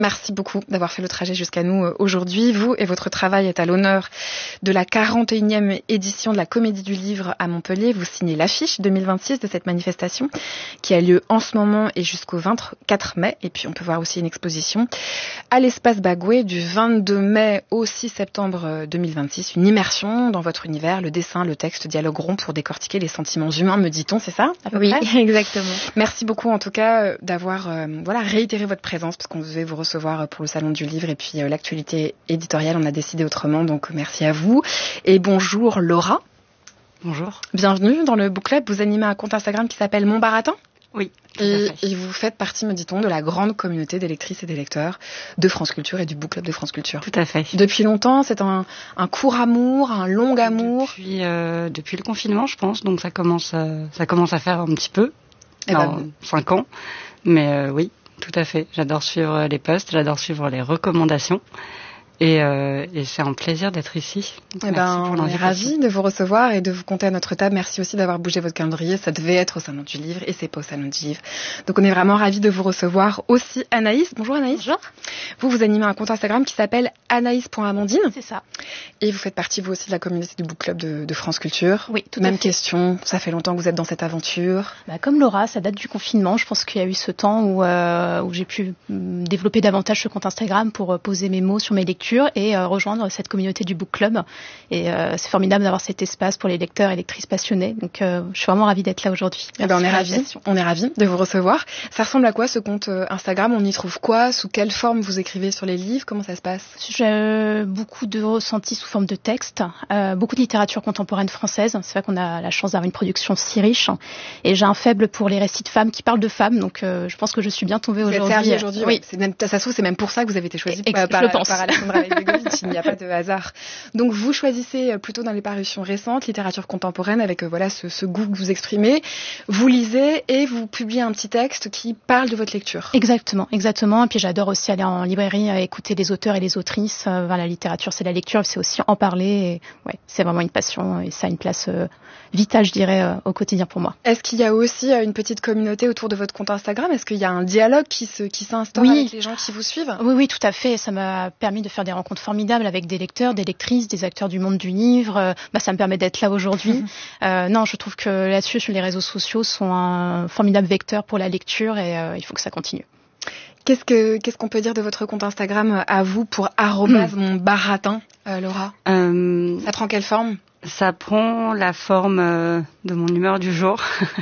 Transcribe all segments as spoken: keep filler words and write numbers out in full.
Merci beaucoup d'avoir fait le trajet jusqu'à nous aujourd'hui. Vous et votre travail est à l'honneur de la quarante et unième édition de la Comédie du Livre à Montpellier. Vous signez l'affiche deux mille vingt-six de cette manifestation qui a lieu en ce moment et jusqu'au vingt-quatre mai. Et puis on peut voir aussi une exposition à l'espace Bagoué du vingt-deux mai au six septembre deux mille vingt-six. Une immersion dans votre univers, le dessin, le texte dialogueront pour décortiquer les sentiments humains, me dit-on, c'est ça à peu Oui, près exactement. Merci beaucoup en tout cas d'avoir euh, voilà, réitéré votre présence parce qu'on devait vous recevoir pour le Salon du Livre et puis euh, l'actualité éditoriale, on a décidé autrement, donc merci à vous. Et bonjour Laura. Bonjour. Bienvenue dans le Book Club. Vous animez un compte Instagram qui s'appelle Mon Baratin. Oui, tout et, à fait. Et vous faites partie, me dit-on, de la grande communauté des lectrices et des lecteurs de France Culture et du Book Club de France Culture. Tout à fait. Depuis longtemps, c'est un, un court amour, un long amour. Depuis, euh, depuis le confinement, je pense, donc ça commence, euh, ça commence à faire un petit peu, eh alors, ben, cinq ans, mais euh, oui. Tout à fait. J'adore suivre les posts, j'adore suivre les recommandations. Et, euh, et c'est un plaisir d'être ici. Eh ben, on est ravis de vous recevoir et de vous compter à notre table. Merci aussi d'avoir bougé votre calendrier. Ça devait être au Salon du Livre et c'est pas au Salon du Livre. Donc on est vraiment ravis de vous recevoir aussi. Anaïs, bonjour Anaïs. Bonjour. Vous, vous animez un compte Instagram qui s'appelle anaïs point amandine. C'est ça. Et vous faites partie vous aussi de la communauté du Book Club de, de France Culture. Oui, tout Même à fait. question, ça fait longtemps que vous êtes dans cette aventure. Bah, comme Laura, ça date du confinement. Je pense qu'il y a eu ce temps où, euh, où j'ai pu euh, développer davantage ce compte Instagram pour euh, poser mes mots sur mes lectures et euh, rejoindre cette communauté du Book Club. Et euh, c'est formidable d'avoir cet espace pour les lecteurs et lectrices passionnés. Donc euh, je suis vraiment ravie d'être là aujourd'hui. Eh ben, on est ravis, on est ravis de vous recevoir. Ça ressemble à quoi ce compte Instagram? On y trouve quoi? Sous quelle forme vous écrivez sur les livres? Comment ça se passe? J'ai beaucoup de ressentis sous forme de texte, euh, beaucoup de littérature contemporaine française. C'est vrai qu'on a la chance d'avoir une production si riche. Et j'ai un faible pour les récits de femmes qui parlent de femmes. Donc euh, je pense que je suis bien tombée aujourd'hui. Vous êtes servie aujourd'hui, oui. Ouais. C'est même, ça se trouve, c'est même pour ça que vous avez été choisie Et, par, je par, pense. par Alexandra Leibovitch. Il n'y a pas de hasard. Donc vous choisissez plutôt dans les parutions récentes, littérature contemporaine, avec euh, voilà ce, ce goût que vous exprimez. Vous lisez et vous publiez un petit texte qui parle de votre lecture. Exactement, exactement. Et puis j'adore aussi aller en librairie, écouter les auteurs et les autrices. Euh, voilà, la littérature, c'est la lecture, c'est aussi en parler. Et, ouais, c'est vraiment une passion et ça a une place euh, vitale, je dirais, euh, au quotidien pour moi. Est-ce qu'il y a aussi euh, une petite communauté autour de votre compte Instagram? Est-ce qu'il y a un dialogue qui se qui s'instaure oui. avec les gens qui vous suivent? Oui, oui, tout à fait. Ça m'a permis de faire des rencontres formidables avec des lecteurs, des lectrices, des acteurs du monde du livre. Euh, bah, ça me permet d'être là aujourd'hui. Mmh. Euh, non, je trouve que là-dessus, sur les réseaux sociaux, sont un formidable vecteur pour la lecture et euh, il faut que ça continue. Qu'est-ce que qu'est-ce qu'on peut dire de votre compte Instagram à vous pour arrobase mon baratin, euh, Laura? Euh, ça prend quelle forme? Ça prend la forme euh, de mon humeur du jour.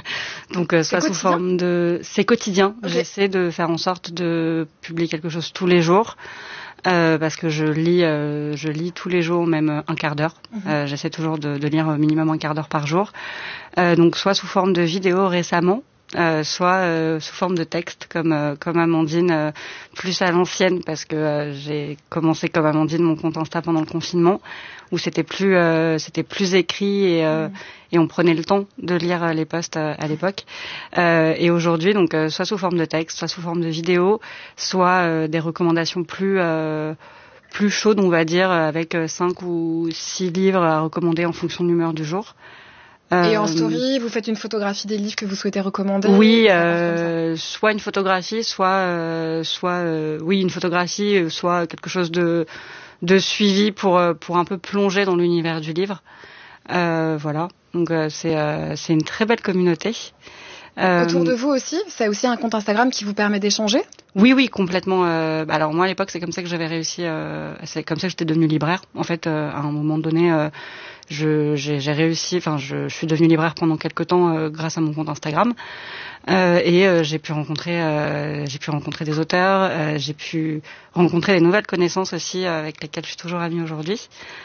Donc euh, soit sous forme de c'est quotidien. Okay. J'essaie de faire en sorte de publier quelque chose tous les jours. Euh, parce que je lis, euh, je lis tous les jours, même un quart d'heure. Mmh. Euh, j'essaie toujours de, de lire minimum un quart d'heure par jour. Euh, donc soit sous forme de vidéo récemment, euh, soit euh, sous forme de texte, comme euh, comme Amandine, euh, plus à l'ancienne, parce que euh, j'ai commencé comme Amandine mon compte Insta pendant le confinement, où c'était plus euh, c'était plus écrit et euh, mmh. et on prenait le temps de lire les posts à, à l'époque. Euh, et aujourd'hui, donc euh, soit sous forme de texte, soit sous forme de vidéo, soit euh, des recommandations plus euh, plus chaudes, on va dire, avec cinq ou six livres à recommander en fonction de l'humeur du jour. Et en story, vous faites une photographie des livres que vous souhaitez recommander? Oui, euh, soit une photographie, soit, euh, soit, euh, oui, une photographie, soit quelque chose de, de suivi pour, pour un peu plonger dans l'univers du livre. Euh, voilà. Donc euh, c'est, euh, c'est une très belle communauté. Euh, Autour de vous aussi, c'est aussi un compte Instagram qui vous permet d'échanger? Oui, oui, complètement. Euh, alors moi à l'époque, c'est comme ça que j'avais réussi. Euh, c'est comme ça que j'étais devenue libraire. En fait, euh, à un moment donné, euh, je, j'ai, j'ai réussi. Enfin, je, je suis devenue libraire pendant quelques temps euh, grâce à mon compte Instagram. Euh, et euh, j'ai pu rencontrer, euh, j'ai pu rencontrer des auteurs. Euh, j'ai pu rencontrer des nouvelles connaissances aussi euh, avec lesquelles je suis toujours amie aujourd'hui.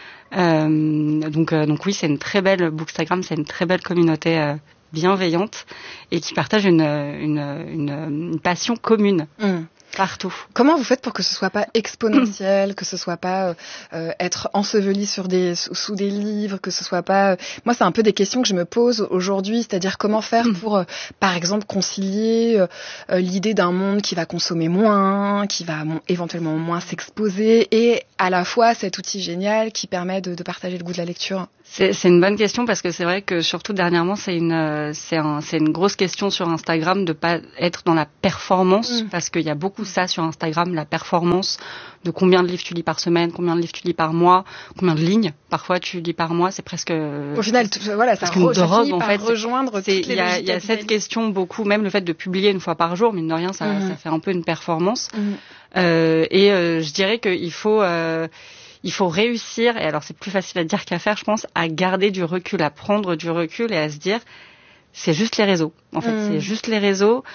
Euh, donc, euh, donc oui, c'est une très belle Bookstagram, c'est une très belle communauté. Euh, bienveillante et qui partage une, une, une, une passion commune mmh. partout. Comment vous faites pour que ce soit pas exponentiel, mmh. que ce soit pas euh, être enseveli sur des, sous, sous des livres, que ce soit pas... Euh... Moi, c'est un peu des questions que je me pose aujourd'hui, c'est-à-dire comment faire mmh. pour, euh, par exemple, concilier euh, l'idée d'un monde qui va consommer moins, qui va mon, éventuellement moins s'exposer, et à la fois cet outil génial qui permet de, de partager le goût de la lecture. C'est, c'est une bonne question parce que c'est vrai que surtout dernièrement, c'est une euh, c'est, un, c'est une grosse question sur Instagram de pas être dans la performance, mmh. parce qu'il y a beaucoup ça sur Instagram, la performance de combien de livres tu lis par semaine, combien de livres tu lis par mois, combien de lignes parfois tu lis par mois, c'est presque... Au final, tout, voilà, ça, re, ça drogue, finit en par fait, rejoindre c'est, toutes les Il y a, y a cette question beaucoup, même le fait de publier une fois par jour, mine de rien, ça, mmh. ça fait un peu une performance. Mmh. Euh, et euh, je dirais qu'il faut... Euh, Il faut réussir, et alors c'est plus facile à dire qu'à faire, je pense, à garder du recul, à prendre du recul et à se dire, c'est juste les réseaux. En fait, mmh. c'est juste les réseaux.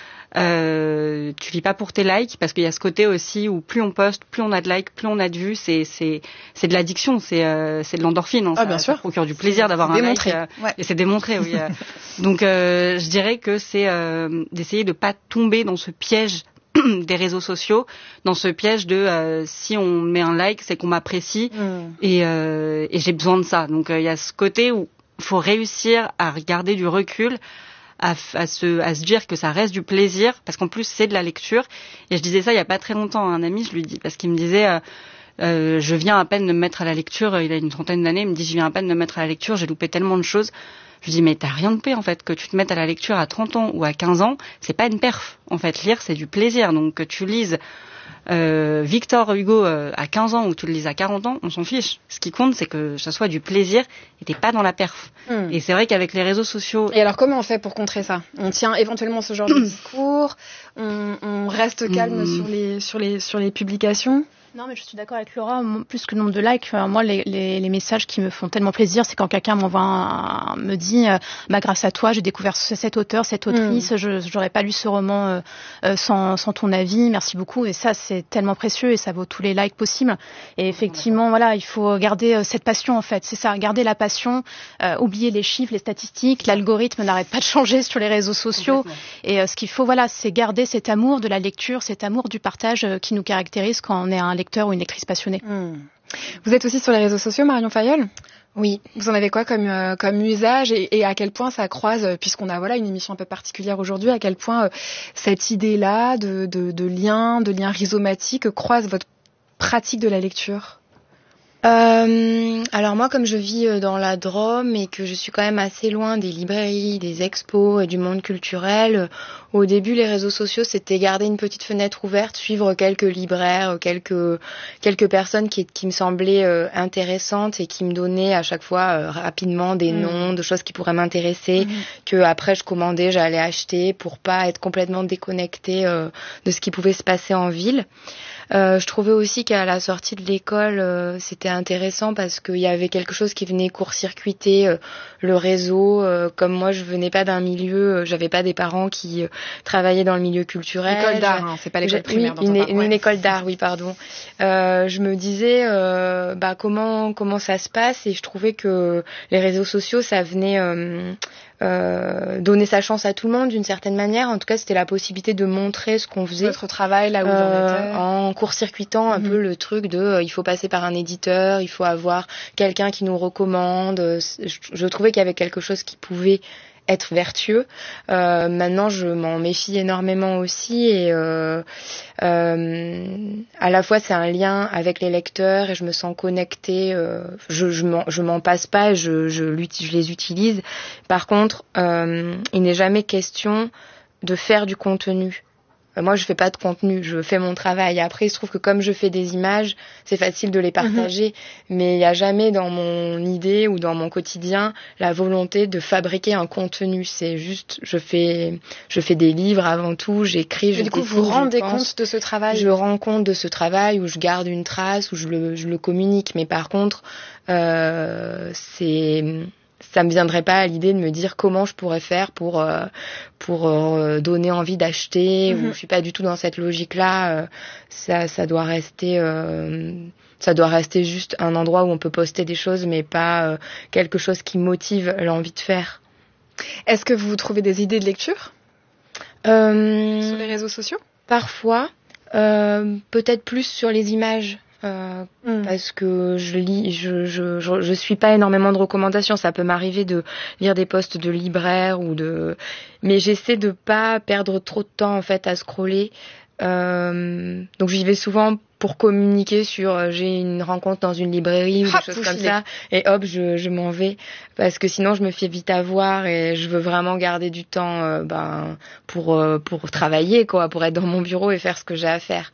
Euh, tu lis pas pour tes likes, parce qu'il y a ce côté aussi où plus on poste, plus on a de likes, plus on a de vues. C'est c'est c'est de l'addiction, c'est euh, c'est de l'endorphine. Hein, ah, ça, bien sûr. Ça procure du plaisir c'est, d'avoir c'est un démontré. like. Euh, ouais. Et c'est démontré, oui. euh. Donc, euh, je dirais que c'est euh, d'essayer de pas tomber dans ce piège des réseaux sociaux, dans ce piège de euh, si on met un like, c'est qu'on m'apprécie mmh. et, euh, et j'ai besoin de ça. Donc il euh, y a ce côté où il faut réussir à regarder du recul, à, à, se, à se dire que ça reste du plaisir, parce qu'en plus c'est de la lecture. Et je disais ça il y a pas très longtemps à un ami, je lui dis, parce qu'il me disait euh, euh, je viens à peine de me mettre à la lecture, il a une trentaine d'années, il me dit je viens à peine de me mettre à la lecture, j'ai loupé tellement de choses. Je dis mais t'as rien de pire en fait, que tu te mettes à la lecture à trente ans ou à quinze ans, c'est pas une perf. En fait, lire c'est du plaisir. Donc que tu lises euh, Victor Hugo euh, à quinze ans ou tu le lises à quarante ans, on s'en fiche. Ce qui compte c'est que ça soit du plaisir et t'es pas dans la perf. Mm. Et c'est vrai qu'avec les réseaux sociaux... Et alors comment on fait pour contrer ça ? On tient éventuellement ce genre de discours, on, on reste calme mm. sur les sur les sur les publications ? Non, mais je suis d'accord avec Laura. Plus que le nombre de likes, euh, moi, les, les, les messages qui me font tellement plaisir, c'est quand quelqu'un m'envoie un, me dit, euh, bah, grâce à toi, j'ai découvert cet auteur, cette autrice, mmh. je n'aurais pas lu ce roman euh, euh, sans, sans ton avis, merci beaucoup. Et ça, c'est tellement précieux et ça vaut tous les likes possibles. Et effectivement, mmh. voilà, il faut garder euh, cette passion, en fait. C'est ça, garder la passion, euh, oublier les chiffres, les statistiques. L'algorithme n'arrête pas de changer sur les réseaux sociaux. Et euh, ce qu'il faut, voilà, c'est garder cet amour de la lecture, cet amour du partage euh, qui nous caractérise quand on est un lecteur ou une lectrice passionnée. Mmh. Vous êtes aussi sur les réseaux sociaux, Marion Fayolle ? Oui. Vous en avez quoi comme euh, comme usage et, et à quel point ça croise, euh, puisqu'on a voilà une émission un peu particulière aujourd'hui, à quel point euh, cette idée-là de, de, de lien, de lien rhizomatique croise votre pratique de la lecture ? Euh, alors moi, comme je vis dans la Drôme et que je suis quand même assez loin des librairies, des expos et du monde culturel, au début les réseaux sociaux c'était garder une petite fenêtre ouverte, suivre quelques libraires, quelques quelques personnes qui qui me semblaient euh, intéressantes et qui me donnaient à chaque fois euh, rapidement des mmh. noms de choses qui pourraient m'intéresser, mmh. que après je commandais, j'allais acheter pour pas être complètement déconnectée euh, de ce qui pouvait se passer en ville. Euh, je trouvais aussi qu'à la sortie de l'école, euh, c'était intéressant parce qu'il y avait quelque chose qui venait court-circuiter euh, le réseau. Euh, comme moi, je venais pas d'un milieu, euh, j'avais pas des parents qui euh, travaillaient dans le milieu culturel. L'école d'art, hein, c'est pas l'école primaire. Oui, une, une, une, une école d'art, oui, pardon. Euh, je me disais, euh, bah comment comment ça se passe, et je trouvais que les réseaux sociaux, ça venait euh, Euh, donner sa chance à tout le monde d'une certaine manière. En tout cas, c'était la possibilité de montrer ce qu'on faisait. Votre travail là où euh, vous en étiez. En court-circuitant un mm-hmm. peu le truc de euh, il faut passer par un éditeur, il faut avoir quelqu'un qui nous recommande. Je, je trouvais qu'il y avait quelque chose qui pouvait être vertueux. Euh, maintenant, je m'en méfie énormément aussi, et euh, euh, à la fois c'est un lien avec les lecteurs et je me sens connectée. Euh, je je m'en, je m'en passe pas, je je, je les utilise. Par contre, euh, il n'est jamais question de faire du contenu. Moi, je fais pas de contenu, je fais mon travail. Après, il se trouve que comme je fais des images, c'est facile de les partager, mmh. mais il n'y a jamais dans mon idée ou dans mon quotidien la volonté de fabriquer un contenu. C'est juste, je fais, je fais des livres avant tout, j'écris, je Et du coup, vous rendez compte de ce travail ? Je rends compte de ce travail, où je garde une trace, où je le, je le communique. Mais par contre, euh, c'est... ça me viendrait pas à l'idée de me dire comment je pourrais faire pour euh, pour euh, donner envie d'acheter. Mm-hmm. Ou je suis pas du tout dans cette logique-là. Euh, ça ça doit rester euh, ça doit rester juste un endroit où on peut poster des choses, mais pas euh, quelque chose qui motive l'envie de faire. Est-ce que vous trouvez des idées de lecture euh, sur les réseaux sociaux ? Parfois, euh, peut-être plus sur les images. Euh, mm. Parce que je lis, je, je, je, je suis pas énormément de recommandations. Ça peut m'arriver de lire des posts de libraires ou de, mais j'essaie de pas perdre trop de temps en fait à scroller. Euh, donc j'y vais souvent pour communiquer sur euh, j'ai une rencontre dans une librairie ou ah, des choses comme ça et hop je, je m'en vais parce que sinon je me fais vite avoir et je veux vraiment garder du temps euh, ben pour euh, pour travailler quoi, pour être dans mon bureau et faire ce que j'ai à faire.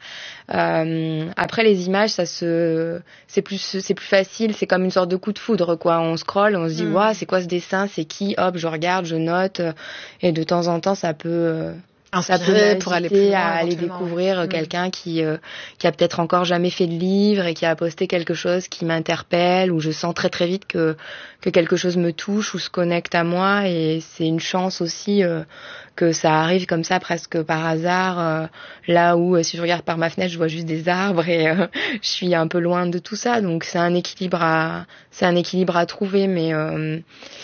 Euh, après les images ça se c'est plus c'est plus facile, c'est comme une sorte de coup de foudre quoi, on scrolle, on se dit waouh, mmh. c'est quoi ce dessin, c'est qui, hop je regarde, je note et de temps en temps ça peut euh, ça peut pour aller plus loin, à aller découvrir mmh. quelqu'un qui euh, qui a peut-être encore jamais fait de livre et qui a posté quelque chose qui m'interpelle, où je sens très très vite que que quelque chose me touche ou se connecte à moi, et c'est une chance aussi euh, que ça arrive comme ça presque par hasard, euh, là où euh, si je regarde par ma fenêtre je vois juste des arbres et euh, je suis un peu loin de tout ça, donc c'est un équilibre à c'est un équilibre à trouver, mais euh,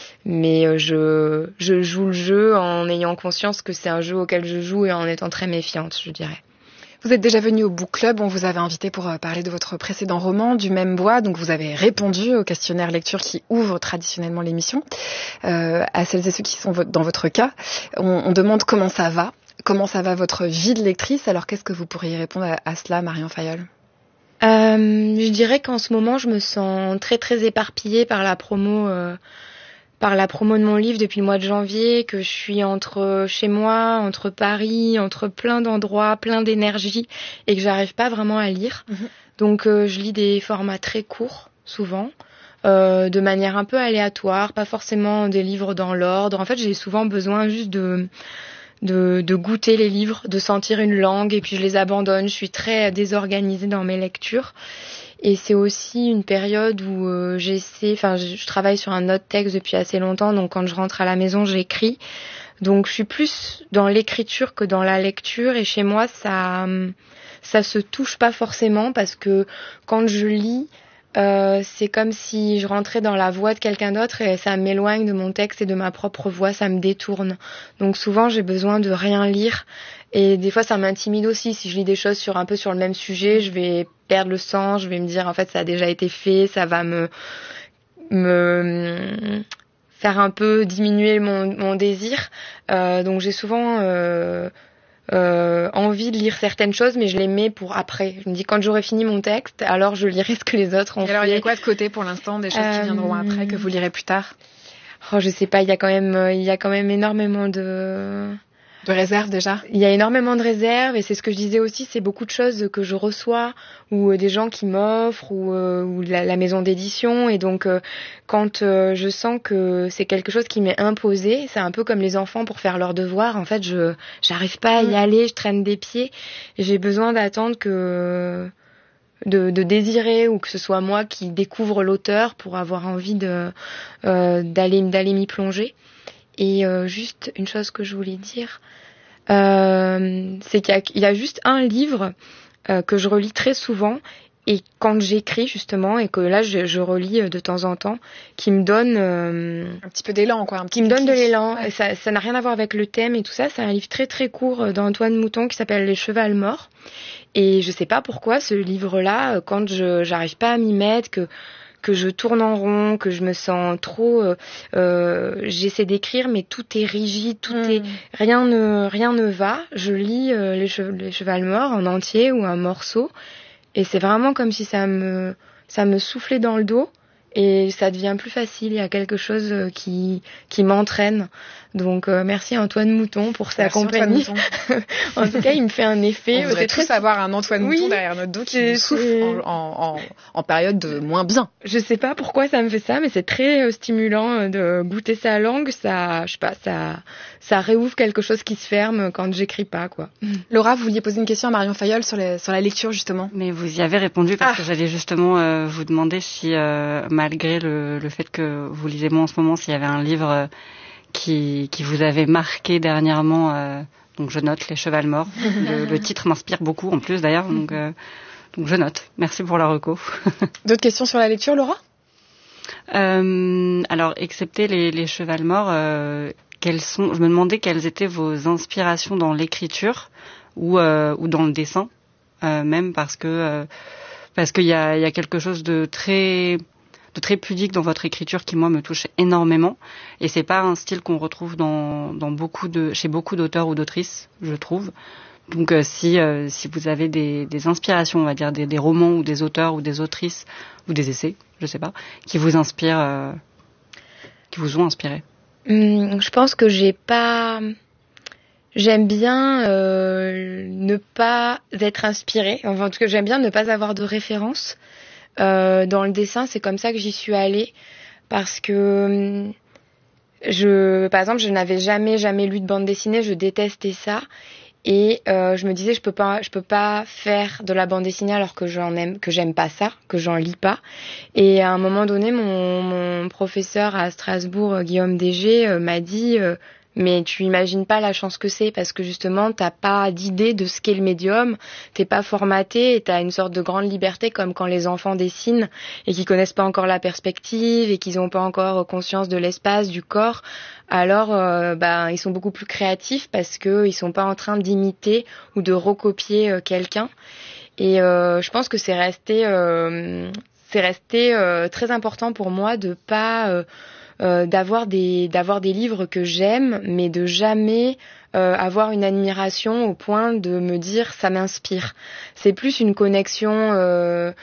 mais je je joue le jeu en ayant conscience que c'est un jeu auquel je joue et en étant très méfiante, je dirais. Vous êtes déjà venu au Book Club, on vous avait invité pour parler de votre précédent roman, Du même bois, donc vous avez répondu au questionnaire lecture qui ouvre traditionnellement l'émission. Euh, à celles et ceux qui sont dans votre cas, on, on demande comment ça va, comment ça va votre vie de lectrice, alors qu'est-ce que vous pourriez répondre à, à cela, Marion Fayolle? euh, Je dirais qu'en ce moment, je me sens très très éparpillée par la promo... Euh, par la promo de mon livre depuis le mois de janvier, que je suis entre chez moi, entre Paris, entre plein d'endroits, plein d'énergie, et que j'arrive pas vraiment à lire. Mmh. Donc euh, je lis des formats très courts, souvent, euh, de manière un peu aléatoire, pas forcément des livres dans l'ordre. En fait, j'ai souvent besoin juste de... De, de goûter les livres, de sentir une langue, et puis je les abandonne. Je suis très désorganisée dans mes lectures. Et c'est aussi une période où euh, j'essaie, enfin je, je travaille sur un autre texte depuis assez longtemps, donc quand je rentre à la maison, j'écris. Donc je suis plus dans l'écriture que dans la lecture, et chez moi ça ça se touche pas forcément, parce que quand je lis, Euh, c'est comme si je rentrais dans la voix de quelqu'un d'autre et ça m'éloigne de mon texte et de ma propre voix, ça me détourne. Donc souvent j'ai besoin de rien lire, et des fois ça m'intimide aussi. Si je lis des choses sur un peu sur le même sujet, je vais perdre le sens, je vais me dire en fait ça a déjà été fait, ça va me me faire un peu diminuer mon, mon désir. Euh, donc j'ai souvent euh, Euh, envie de lire certaines choses, mais je les mets pour après. Je me dis quand j'aurai fini mon texte, alors je lirai ce que les autres ont et fait. Alors il y a quoi de côté pour l'instant, des choses euh... qui viendront après, que vous lirez plus tard? Oh, je sais pas, il y a quand même, il y a quand même énormément de de réserves déjà. Il y a énormément de réserves, et c'est ce que je disais aussi, c'est beaucoup de choses que je reçois, ou euh, des gens qui m'offrent, ou, euh, ou la, la maison d'édition, et donc euh, quand euh, je sens que c'est quelque chose qui m'est imposé, c'est un peu comme les enfants pour faire leurs devoirs, en fait je j'arrive pas à y aller, je traîne des pieds, et j'ai besoin d'attendre que de, de désirer, ou que ce soit moi qui découvre l'auteur pour avoir envie de euh, d'aller d'aller m'y plonger. Et euh, juste une chose que je voulais dire, euh, c'est qu'il y a, il y a juste un livre euh, que je relis très souvent, et quand j'écris justement, et que là je, je relis de temps en temps, qui me donne euh, un petit peu d'élan, quoi, un petit qui me donne de l'élan. Ouais. Ça, ça n'a rien à voir avec le thème et tout ça. C'est un livre très très court d'Antoine Mouton qui s'appelle Les Chevals morts. Et je sais pas pourquoi ce livre-là, quand je j'arrive pas à m'y mettre, que que je tourne en rond, que je me sens trop... Euh, euh, j'essaie d'écrire, mais tout est rigide, tout mmh. est... Rien ne, rien ne va. Je lis euh, les, che- les Chevals morts en entier ou un morceau, et c'est vraiment comme si ça me, ça me soufflait dans le dos, et ça devient plus facile. Il y a quelque chose qui, qui m'entraîne. Donc euh, merci Antoine Mouton pour sa merci compagnie. En tout cas, il me fait un effet. On voudrait tous très... avoir un Antoine Mouton oui, derrière notre dos qui nous souffle en, en, en, en période de moins bien. Je sais pas pourquoi ça me fait ça, mais c'est très euh, stimulant de goûter sa langue. Ça, je sais pas, ça, ça réouvre quelque chose qui se ferme quand j'écris pas, quoi. Laura, vous vouliez poser une question à Marion Fayolle sur, les, sur la lecture justement. Mais vous y avez répondu, parce ah. que j'allais justement euh, vous demander si, euh, malgré le, le fait que vous lisez moins en ce moment, s'il y avait un livre euh, qui, qui vous avait marqué dernièrement. Euh, donc je note Les Chevals morts. Le, le titre m'inspire beaucoup en plus d'ailleurs. Donc, euh, donc je note. Merci pour la reco. D'autres questions sur la lecture, Laura? euh, Alors, excepté les, les Chevals morts, euh, quelles sont, je me demandais quelles étaient vos inspirations dans l'écriture ou, euh, ou dans le dessin, euh, même parce que euh, parce qu'il y a, il y a quelque chose de très de très pudique dans votre écriture qui moi me touche énormément, et c'est pas un style qu'on retrouve dans dans beaucoup de chez beaucoup d'auteurs ou d'autrices, je trouve. Donc euh, si euh, si vous avez des, des inspirations, on va dire des, des romans ou des auteurs ou des autrices ou des essais, je sais pas, qui vous inspirent, euh, qui vous ont inspiré. Hum, je pense que j'ai pas. J'aime bien euh, ne pas être inspirée. Enfin, en tout cas, j'aime bien ne pas avoir de référence euh, dans le dessin. C'est comme ça que j'y suis allée parce que je, par exemple, je n'avais jamais jamais lu de bande dessinée. Je détestais ça. Et euh, je me disais je peux pas je peux pas faire de la bande dessinée alors que j'en aime que j'aime pas ça, que j'en lis pas. Et à un moment donné mon mon professeur à Strasbourg, Guillaume Dégé, euh, m'a dit euh, mais tu imagines pas la chance que c'est parce que justement t'as pas d'idée de ce qu'est le médium, t'es pas formaté et t'as une sorte de grande liberté comme quand les enfants dessinent et qu'ils connaissent pas encore la perspective et qu'ils ont pas encore conscience de l'espace, du corps. Alors euh, bah, ils sont beaucoup plus créatifs parce que ils sont pas en train d'imiter ou de recopier euh, quelqu'un. Et euh, je pense que c'est resté euh, c'est resté euh, très important pour moi de pas euh, Euh, d'avoir des d'avoir des livres que j'aime, mais de jamais euh, avoir une admiration au point de me dire ça m'inspire. C'est plus une connexion euh,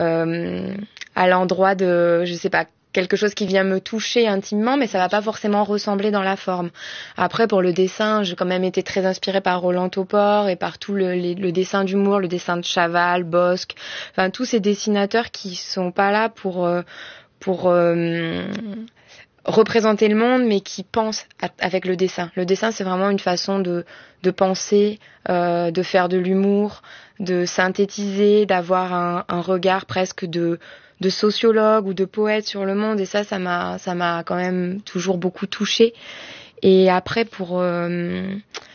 euh, à l'endroit de, je sais pas, quelque chose qui vient me toucher intimement, mais ça va pas forcément ressembler dans la forme. Après, pour le dessin, j'ai quand même été très inspirée par Roland Topor et par tout le, le, le dessin d'humour, le dessin de Chaval, Bosc, enfin tous ces dessinateurs qui sont pas là pour euh, pour euh, représenter le monde, mais qui pense à, avec le dessin. Le dessin, c'est vraiment une façon de, de penser, euh, de faire de l'humour, de synthétiser, d'avoir un, un regard presque de, de sociologue ou de poète sur le monde. Et ça, ça m'a, ça m'a quand même toujours beaucoup touchée. Et après, pour euh,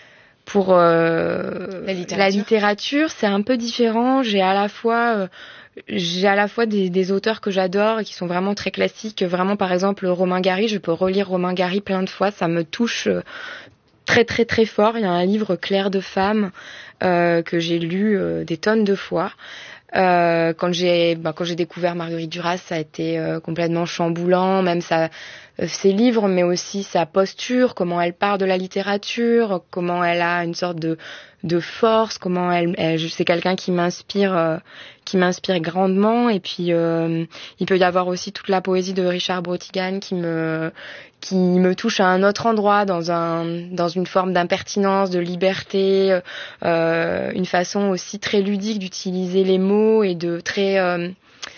pour euh, la littérature, la littérature, c'est un peu différent. J'ai à la fois euh, J'ai à la fois des, des auteurs que j'adore et qui sont vraiment très classiques. Vraiment, par exemple, Romain Gary, je peux relire Romain Gary plein de fois. Ça me touche très, très, très fort. Il y a un livre, Clair de femme, euh, que j'ai lu euh, des tonnes de fois. Euh, quand j'ai bah, quand j'ai découvert Marguerite Duras, ça a été euh, complètement chamboulant, même sa, euh, ses livres, mais aussi sa posture, comment elle part de la littérature, comment elle a une sorte de de force, comment elle, elle c'est quelqu'un qui m'inspire euh, qui m'inspire grandement. Et puis euh, il peut y avoir aussi toute la poésie de Richard Brotigan qui me qui me touche à un autre endroit, dans un dans une forme d'impertinence, de liberté, euh, une façon aussi très ludique d'utiliser les mots et de très euh,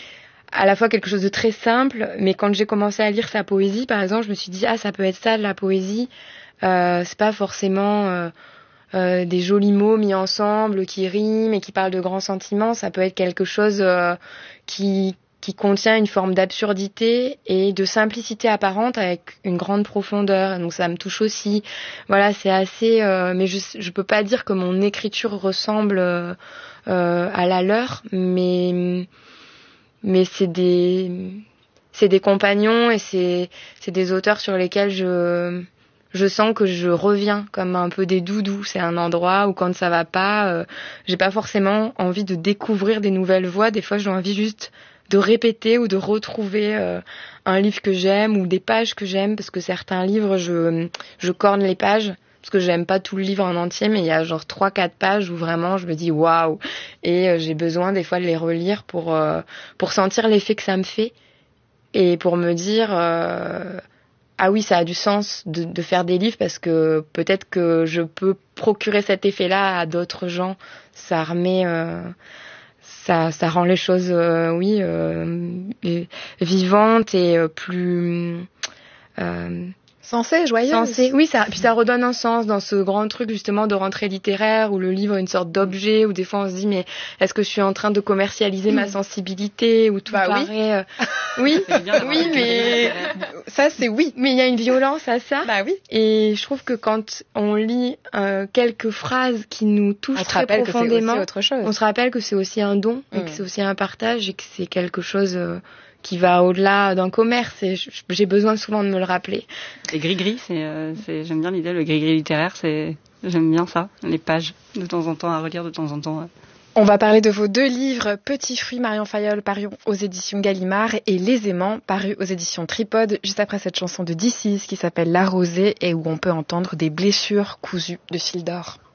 à la fois quelque chose de très simple. Mais quand j'ai commencé à lire sa poésie, par exemple, je me suis dit ah ça peut être ça de la poésie. Euh, c'est pas forcément euh, Euh, des jolis mots mis ensemble qui riment et qui parlent de grands sentiments. Ça peut être quelque chose euh, qui qui contient une forme d'absurdité et de simplicité apparente avec une grande profondeur. Donc ça me touche aussi. Voilà, c'est assez. Euh, mais je je peux pas dire que mon écriture ressemble euh, euh, à la leur, mais mais c'est des c'est des compagnons et c'est c'est des auteurs sur lesquels je je sens que je reviens comme un peu des doudous. C'est un endroit où quand ça va pas, euh, j'ai pas forcément envie de découvrir des nouvelles voies. Des fois, j'ai envie juste de répéter ou de retrouver euh, un livre que j'aime ou des pages que j'aime, parce que certains livres, je je corne les pages parce que j'aime pas tout le livre en entier, mais il y a genre trois quatre pages où vraiment je me dis waouh, et euh, j'ai besoin des fois de les relire pour euh, pour sentir l'effet que ça me fait et pour me dire euh, ah oui, ça a du sens de, de faire des livres parce que peut-être que je peux procurer cet effet-là à d'autres gens. Ça remet, euh, ça, ça rend les choses, euh, oui, euh, vivantes et euh, plus euh, sensées, joyeuses. Sensées, oui, ça, puis ça redonne un sens dans ce grand truc justement de rentrée littéraire où le livre est une sorte d'objet où des fois on se dit mais est-ce que je suis en train de commercialiser mmh. ma sensibilité où tout bah paraît, oui, euh... oui, oui, mais ça c'est oui, mais il y a une violence à ça. Bah oui. Et je trouve que quand on lit euh, quelques phrases qui nous touchent très profondément, que autre chose. On se rappelle que c'est aussi un don mmh. et que c'est aussi un partage et que c'est quelque chose euh, qui va au-delà d'un commerce, et j'ai besoin souvent de me le rappeler. Les gris-gris, c'est, euh, c'est, j'aime bien l'idée, le gris-gris littéraire, c'est, j'aime bien ça, les pages de temps en temps à relire de temps en temps. Ouais. On va parler de vos deux livres, Petits fruits, Marion Fayolle, paru aux éditions Gallimard, et Les aimants, paru aux éditions Tripode, juste après cette chanson de D C qui s'appelle La Rosée et où on peut entendre des blessures cousues de fil d'or.